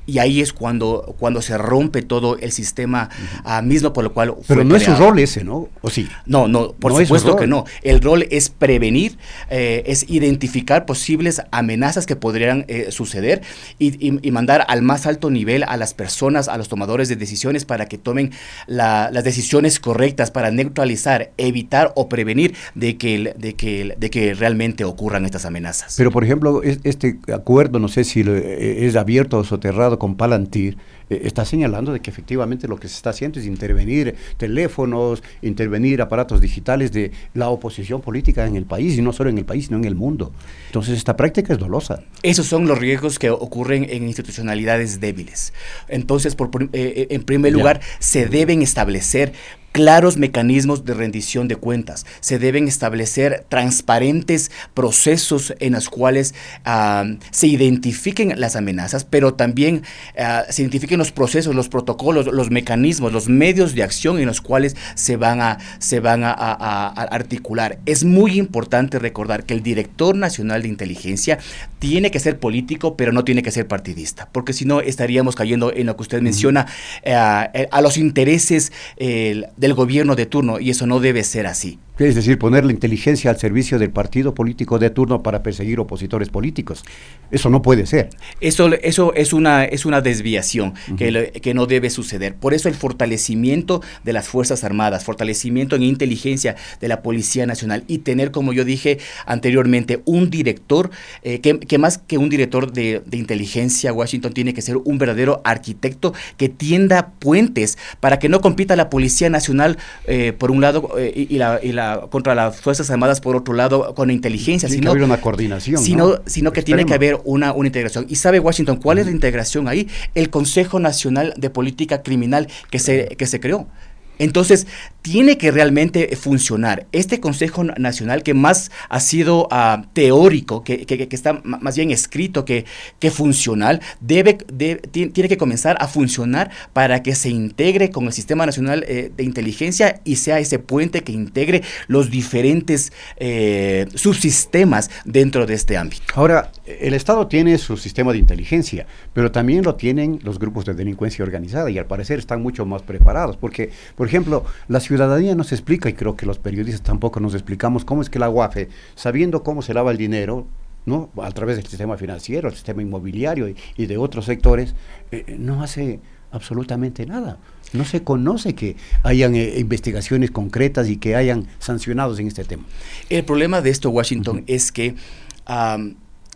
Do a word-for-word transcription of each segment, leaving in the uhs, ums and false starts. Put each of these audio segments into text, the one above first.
y ahí es cuando, cuando se rompe todo el sistema uh, mismo por lo cual fue Pero no creado. es su rol ese, ¿no? ¿O sí? No, no, por no supuesto es que no. El rol es prevenir, eh, es identificar posibles amenazas que podrían eh, suceder y, y, y mandar al más alto nivel a las personas, a los tomadores de decisiones para que tomen la, las decisiones correctas para neutralizar, evitar o prevenir de que, de que, de que realmente ocurran estas amenazas. Pero, por ejemplo, es, este acuerdo, no sé si lo, eh, es abierto o soterrado con Palantir, eh, está señalando de que efectivamente lo que se está haciendo es intervenir teléfonos, intervenir aparatos digitales de la oposición política en el país, y no solo en el país, sino en el mundo. Entonces, esta práctica es dolosa. Esos son los riesgos que ocurren en institucionalidades débiles. Entonces, por, eh, en primer lugar, ya. se deben establecer claros mecanismos de rendición de cuentas. Se deben establecer transparentes procesos en los cuales uh, se identifiquen las amenazas, pero también uh, se identifiquen los procesos, los protocolos, los mecanismos, los medios de acción en los cuales se van a, se van a, a, a articular. Es muy importante recordar que el director nacional de inteligencia tiene que ser político, pero no tiene que ser partidista, porque si no estaríamos cayendo en lo que usted uh-huh. menciona, uh, a los intereses eh, de del gobierno de turno, y eso no debe ser así. Es decir, poner la inteligencia al servicio del partido político de turno para perseguir opositores políticos. Eso no puede ser. Eso, eso es una, es una desviación uh-huh. que, le, que no debe suceder. Por eso el fortalecimiento de las Fuerzas Armadas, fortalecimiento en inteligencia de la Policía Nacional y tener, como yo dije anteriormente, un director, eh, que, que más que un director de, de inteligencia, Washington tiene que ser un verdadero arquitecto que tienda puentes para que no compita la Policía Nacional eh, por un lado eh, y, y la... Y la contra las Fuerzas Armadas, por otro lado, con inteligencia. Tiene sino, que haber una coordinación, sino, ¿no? sino que Extrema. tiene que haber una, una integración. ¿Y sabe, Washington, cuál uh-huh. es la integración ahí? El Consejo Nacional de Política Criminal que se, que se creó. Entonces, tiene que realmente funcionar. Este Consejo Nacional, que más ha sido uh, teórico, que, que, que está m- más bien escrito que, que funcional, debe, debe, tiene que comenzar a funcionar para que se integre con el Sistema Nacional eh, de Inteligencia y sea ese puente que integre los diferentes eh, subsistemas dentro de este ámbito. Ahora, el Estado tiene su sistema de inteligencia, pero también lo tienen los grupos de delincuencia organizada, y al parecer están mucho más preparados, porque, por Por ejemplo, la ciudadanía nos explica, y creo que los periodistas tampoco nos explicamos, cómo es que la U A F E, sabiendo cómo se lava el dinero, ¿no?, a través del sistema financiero, el sistema inmobiliario y, y de otros sectores, eh, no hace absolutamente nada. No se conoce que hayan eh, investigaciones concretas y que hayan sancionados en este tema. El problema de esto, Washington, uh-huh. es que um,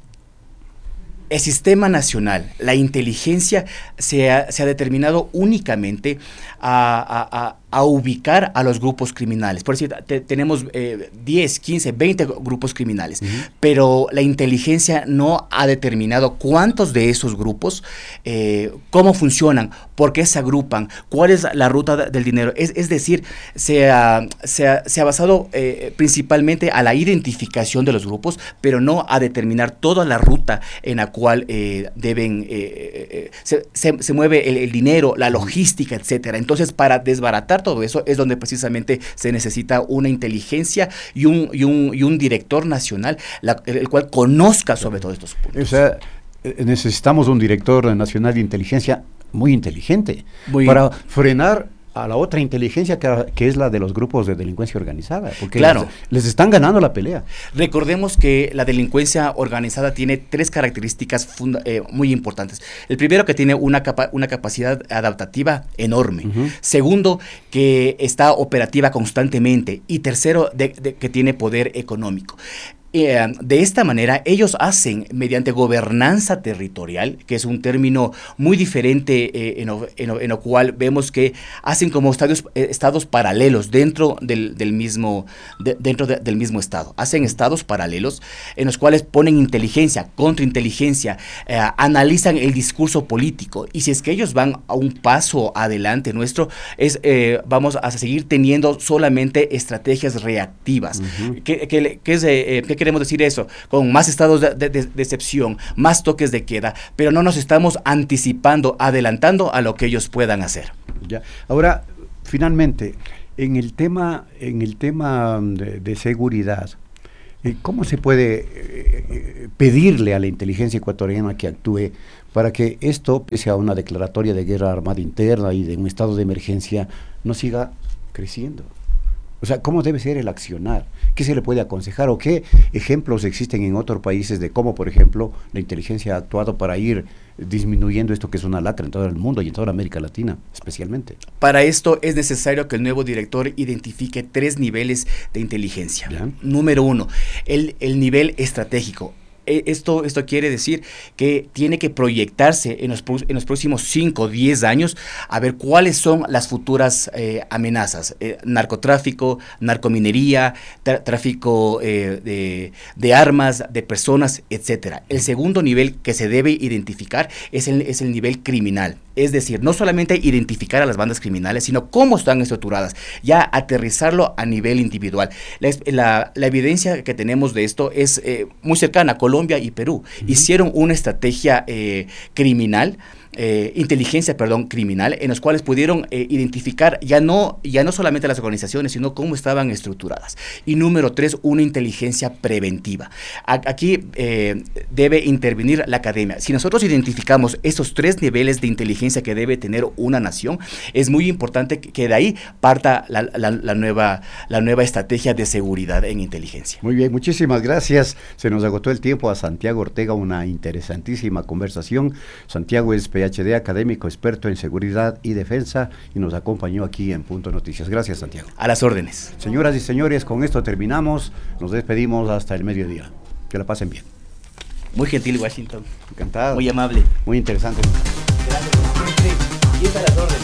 el sistema nacional, la inteligencia, se ha, se ha determinado únicamente a, a, a, a ubicar a los grupos criminales. Por decir, te, tenemos eh, diez, quince, veinte grupos criminales, uh-huh. pero la inteligencia no ha determinado cuántos de esos grupos, eh, cómo funcionan, por qué se agrupan, cuál es la ruta del dinero. Es, es decir, se ha, se ha, se ha basado eh, principalmente a la identificación de los grupos, pero no a determinar toda la ruta en la cual eh, deben, eh, eh, se, se, se mueve el, el dinero, la logística, etcétera. Entonces, para desbaratar todo eso es donde precisamente se necesita una inteligencia y un, y un, y un director nacional, la, el, el cual conozca sobre todos estos puntos. O sea, necesitamos un director nacional de inteligencia muy inteligente muy para bien. frenar a la otra inteligencia que, que es la de los grupos de delincuencia organizada, porque claro. les, les están ganando la pelea. Recordemos que la delincuencia organizada tiene tres características funda, eh, muy importantes. El primero, que tiene una, capa, una capacidad adaptativa enorme. Uh-huh. Segundo, que está operativa constantemente. Y tercero, de, de, que tiene poder económico. Eh, de esta manera, ellos hacen, mediante gobernanza territorial, que es un término muy diferente eh, en, lo, en, lo, en lo cual vemos que hacen como estados, eh, estados paralelos dentro del, del, mismo, de, dentro de, del mismo estado. Hacen estados paralelos en los cuales ponen inteligencia, contrainteligencia, eh, analizan el discurso político, y si es que ellos van a un paso adelante nuestro, es, eh, vamos a seguir teniendo solamente estrategias reactivas. Uh-huh. que, que, que es eh, que queremos decir eso? Con más estados de, de, de excepción, más toques de queda, pero no nos estamos anticipando, adelantando a lo que ellos puedan hacer. Ya. Ahora, finalmente, en el tema, en el tema de, de seguridad, ¿Cómo se puede eh, pedirle a la inteligencia ecuatoriana que actúe para que esto, pese a una declaratoria de guerra armada interna y de un estado de emergencia, no siga creciendo? O sea, ¿cómo debe ser el accionar? ¿Qué se le puede aconsejar? ¿O qué ejemplos existen en otros países de cómo, por ejemplo, la inteligencia ha actuado para ir disminuyendo esto que es una lacra en todo el mundo y en toda América Latina, especialmente? Para esto es necesario que el nuevo director identifique tres niveles de inteligencia. ¿Bien? Número uno, el, el nivel estratégico. Esto, esto quiere decir que tiene que proyectarse en los, en los próximos cinco o diez años a ver cuáles son las futuras eh, amenazas. Eh, narcotráfico, narcominería, tráfico eh, de, de armas, de personas, etcétera. El segundo nivel que se debe identificar es el, es el nivel criminal. Es decir, no solamente identificar a las bandas criminales, sino cómo están estructuradas, ya aterrizarlo a nivel individual. La, la, la evidencia que tenemos de esto es eh, muy cercana. Colombia y Perú uh-huh. hicieron una estrategia eh, criminal, eh, inteligencia, perdón, criminal, en los cuales pudieron eh, identificar ya no, ya no solamente las organizaciones, sino cómo estaban estructuradas. Y número tres, una inteligencia preventiva. A, aquí eh, debe intervenir la academia. Si nosotros identificamos esos tres niveles de inteligencia que debe tener una nación, es muy importante que, que de ahí parta la, la, la, nueva, la nueva estrategia de seguridad en inteligencia. Muy bien, muchísimas gracias. Se nos agotó el tiempo. A Santiago Ortega, una interesantísima conversación. Santiago es P H D, académico, experto en seguridad y defensa, y nos acompañó aquí en Punto Noticias. Gracias, Santiago. A las órdenes. Señoras y señores, con esto terminamos. Nos despedimos hasta el mediodía. Que la pasen bien. Muy gentil, Washington. Encantado. Muy amable. Muy interesante. Gracias. Y a las órdenes.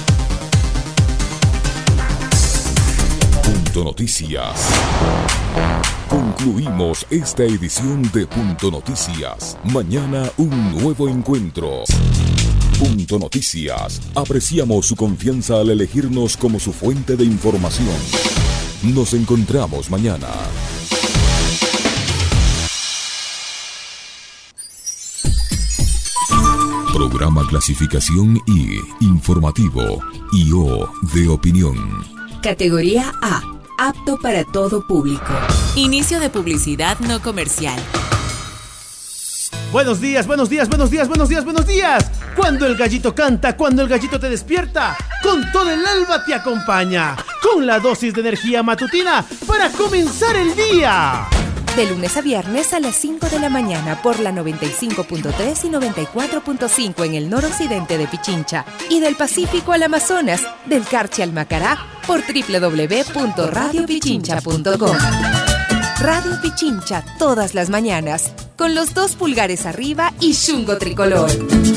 Punto Noticias. Concluimos esta edición de Punto Noticias. Mañana un nuevo encuentro. Punto Noticias. Apreciamos su confianza al elegirnos como su fuente de información. Nos encontramos mañana. Programa Clasificación I, Informativo, I O de Opinión. Categoría A, apto para todo público. Inicio de publicidad no comercial. Buenos días, buenos días, buenos días, buenos días, buenos días. Cuando el gallito canta, cuando el gallito te despierta, con todo el alba te acompaña, con la dosis de energía matutina para comenzar el día. De lunes a viernes a las cinco de la mañana por la noventa y cinco punto tres y noventa y cuatro punto cinco en el noroccidente de Pichincha y del Pacífico al Amazonas, del Carchi al Macará por doble u doble u doble u punto radio pichincha punto com. Radio Pichincha todas las mañanas con los dos pulgares arriba y chungo tricolor.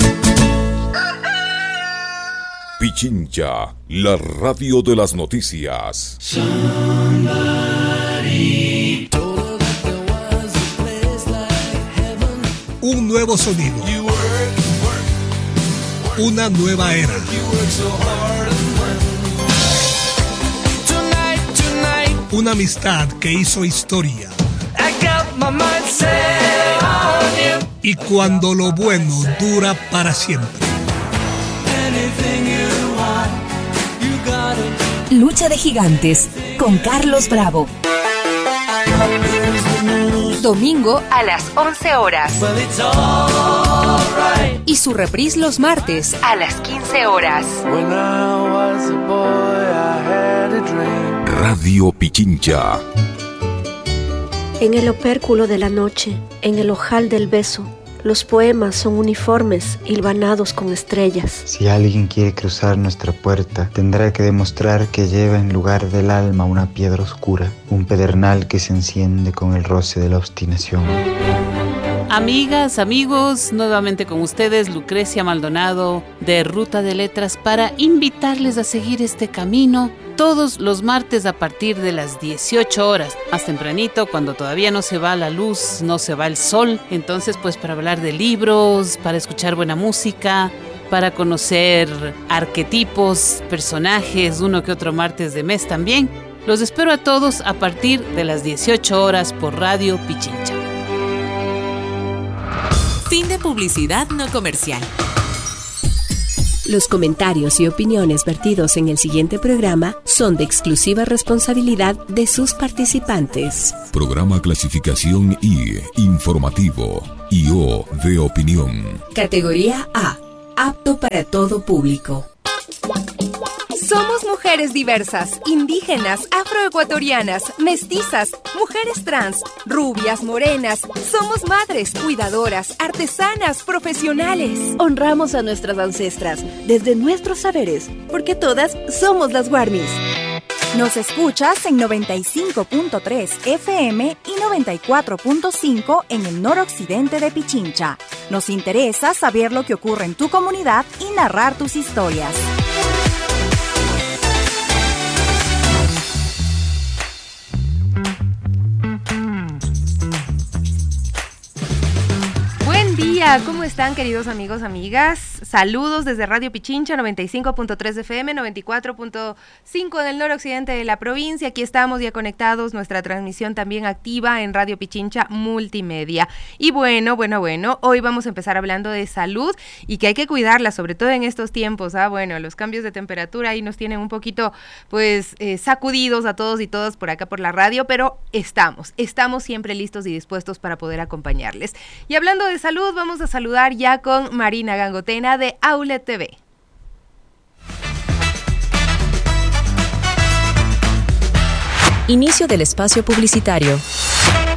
Pichincha, la radio de las noticias. Somebody. Un nuevo sonido. Una nueva era. Una amistad que hizo historia. Y cuando lo bueno dura para siempre. Lucha de Gigantes con Carlos Bravo. Domingo a las once horas. Y su reprise los martes a las quince horas. Radio Pichincha. En el opérculo de la noche, en el ojal del beso, los poemas son uniformes, hilvanados con estrellas. Si alguien quiere cruzar nuestra puerta, tendrá que demostrar que lleva en lugar del alma una piedra oscura, un pedernal que se enciende con el roce de la obstinación. Amigas, amigos, nuevamente con ustedes Lucrecia Maldonado de Ruta de Letras para invitarles a seguir este camino todos los martes a partir de las dieciocho horas, más tempranito, cuando todavía no se va la luz, no se va el sol. Entonces, pues para hablar de libros, para escuchar buena música, para conocer arquetipos, personajes, uno que otro martes de mes también. Los espero a todos a partir de las dieciocho horas por Radio Pichincha. Fin de publicidad no comercial. Los comentarios y opiniones vertidos en el siguiente programa son de exclusiva responsabilidad de sus participantes. Programa clasificación I, informativo, y O de opinión. Categoría A, apto para todo público. Somos mujeres diversas, indígenas, afroecuatorianas, mestizas, mujeres trans, rubias, morenas. Somos madres, cuidadoras, artesanas, profesionales. Honramos a nuestras ancestras desde nuestros saberes, porque todas somos las Warmis. Nos escuchas en noventa y cinco punto tres F M y noventa y cuatro punto cinco en el noroccidente de Pichincha. Nos interesa saber lo que ocurre en tu comunidad y narrar tus historias. Buen día, ¿cómo están, queridos amigos, amigas? Saludos desde Radio Pichincha, noventa y cinco punto tres F M, noventa y cuatro punto cinco en el noroccidente de la provincia. Aquí estamos ya conectados, nuestra transmisión también activa en Radio Pichincha Multimedia. Y bueno, bueno, bueno, hoy vamos a empezar hablando de salud y que hay que cuidarla, sobre todo en estos tiempos. Ah, bueno, los cambios de temperatura ahí nos tienen un poquito, pues, eh, sacudidos a todos y todas por acá por la radio, pero estamos, estamos siempre listos y dispuestos para poder acompañarles. Y hablando de salud, vamos a saludar ya con Marina Gangotena de Aulet T V. Inicio del espacio publicitario.